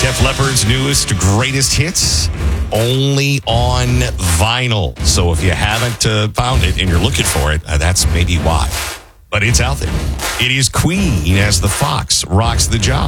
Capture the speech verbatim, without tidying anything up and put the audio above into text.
Def Leppard's newest, greatest hits, only on vinyl. So if you haven't uh, found it and you're looking for it, uh, that's maybe why. But it's out there. It is Queen as the Fox rocks the job.